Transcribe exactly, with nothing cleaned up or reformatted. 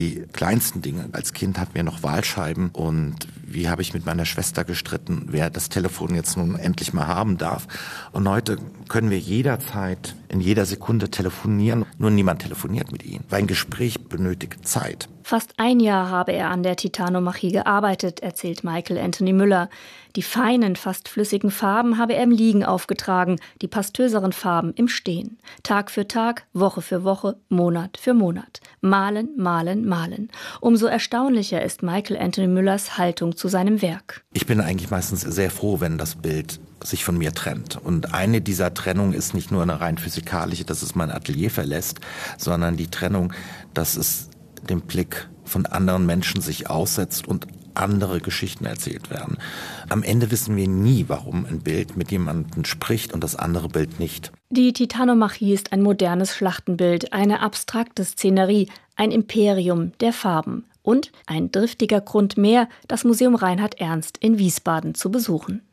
Die kleinsten Dinge. Als Kind hatten wir noch Wahlscheiben und wie habe ich mit meiner Schwester gestritten, wer das Telefon jetzt nun endlich mal haben darf. Und heute können wir jederzeit, in jeder Sekunde telefonieren. Nur niemand telefoniert mit ihnen, weil ein Gespräch benötigt Zeit. Fast ein Jahr habe er an der Titanomachie gearbeitet, erzählt Michael Anthony Müller. Die feinen, fast flüssigen Farben habe er im Liegen aufgetragen, die pastöseren Farben im Stehen. Tag für Tag, Woche für Woche, Monat für Monat. Malen, malen, malen. Umso erstaunlicher ist Michael Anthony Müllers Haltung zu seinem Werk. Ich bin eigentlich meistens sehr froh, wenn das Bild sich von mir trennt. Und eine dieser Trennungen ist nicht nur eine rein physikalische, dass es mein Atelier verlässt, sondern die Trennung, dass es dem Blick von anderen Menschen sich aussetzt und andere Geschichten erzählt werden. Am Ende wissen wir nie, warum ein Bild mit jemandem spricht und das andere Bild nicht. Die Titanomachie ist ein modernes Schlachtenbild, eine abstrakte Szenerie, ein Imperium der Farben und ein driftiger Grund mehr, das Museum Reinhard Ernst in Wiesbaden zu besuchen.